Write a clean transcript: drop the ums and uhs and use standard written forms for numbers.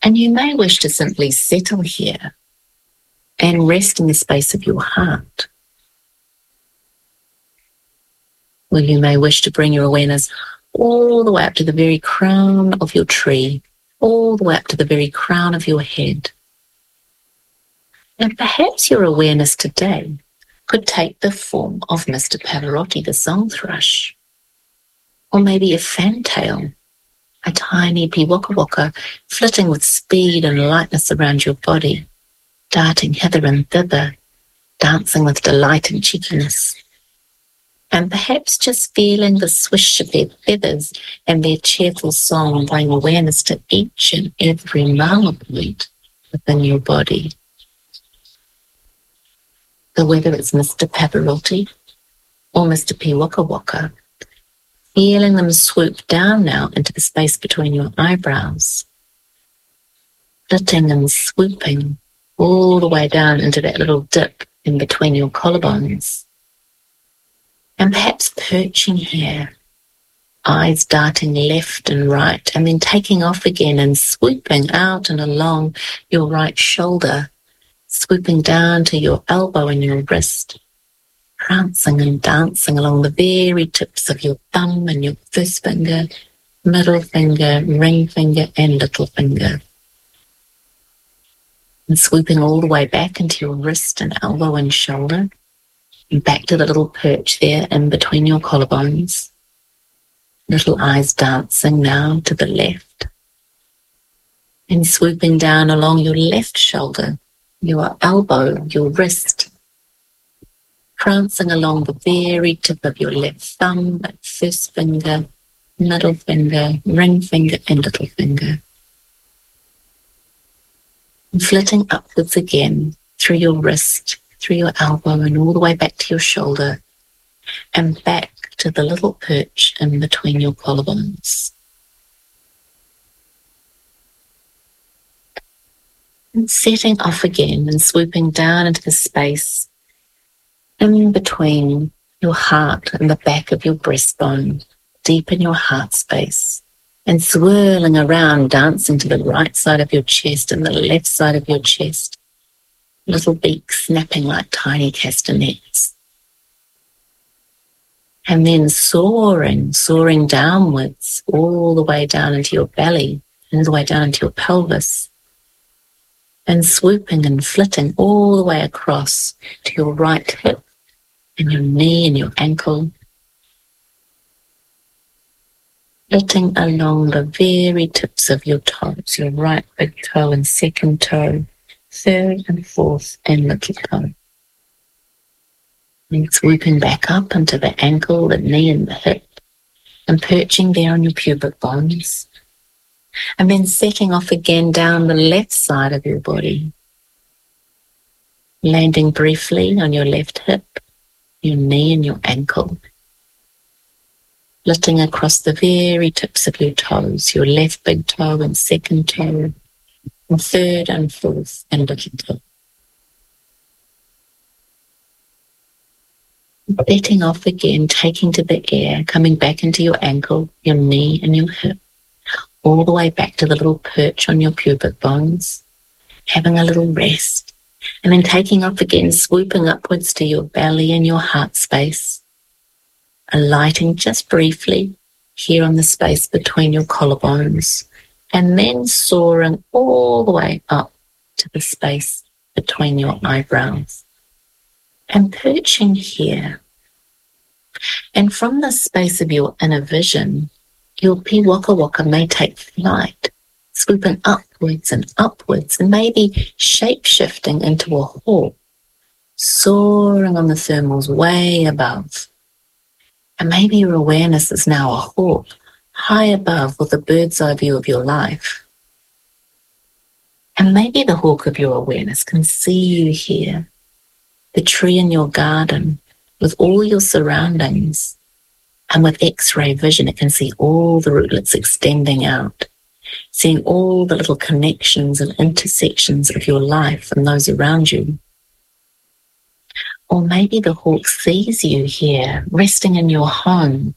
And you may wish to simply settle here and rest in the space of your heart. Well, you may wish to bring your awareness all the way up to the very crown of your tree, all the way up to the very crown of your head. And perhaps your awareness today could take the form of Mr. Pavarotti, the song thrush, or maybe a fantail, a tiny Waka Waka flitting with speed and lightness around your body, darting hither and thither, dancing with delight and cheekiness. And perhaps just feeling the swish of their feathers and their cheerful song, bring awareness to each and every marrow point within your body. So whether it's Mr. Pavarotti or Mr. P. Waka Waka, feeling them swoop down now into the space between your eyebrows, flitting and swooping all the way down into that little dip in between your collarbones. And perhaps perching here, eyes darting left and right, and then taking off again and swooping out and along your right shoulder, swooping down to your elbow and your wrist, prancing and dancing along the very tips of your thumb and your first finger, middle finger, ring finger, and little finger. And swooping all the way back into your wrist and elbow and shoulder, and back to the little perch there in between your collarbones. Little eyes dancing now to the left. And swooping down along your left shoulder, your elbow, your wrist. Prancing along the very tip of your left thumb, first finger, middle finger, ring finger, and little finger. And flitting upwards again through your wrist, through your elbow, and all the way back to your shoulder, and back to the little perch in between your collarbones. And setting off again and swooping down into the space in between your heart and the back of your breastbone, deep in your heart space, and swirling around, dancing to the right side of your chest and the left side of your chest, little beaks snapping like tiny castanets. And then soaring downwards, all the way down into your belly, all the way down into your pelvis, and swooping and flitting all the way across to your right hip and your knee and your ankle, flitting along the very tips of your toes, your right big toe and second toe, third and fourth and little toe. And swooping back up into the ankle, the knee and the hip, and perching there on your pubic bones. And then setting off again down the left side of your body, landing briefly on your left hip, your knee and your ankle, flitting across the very tips of your toes, your left big toe and second toe, and third and fourth and little toe. Setting off again, taking to the air, coming back into your ankle, your knee and your hip, all the way back to the little perch on your pubic bones, having a little rest, and then taking off again, swooping upwards to your belly and your heart space, alighting just briefly here on the space between your collarbones, and then soaring all the way up to the space between your eyebrows, and perching here. And from the space of your inner vision, your P Waka Waka may take flight, swooping upwards and maybe shape-shifting into a hawk, soaring on the thermals way above. And maybe your awareness is now a hawk, high above with a bird's eye view of your life. And maybe the hawk of your awareness can see you here, the tree in your garden, with all your surroundings. And with X-ray vision, it can see all the rootlets extending out, seeing all the little connections and intersections of your life and those around you. Or maybe the hawk sees you here, resting in your home,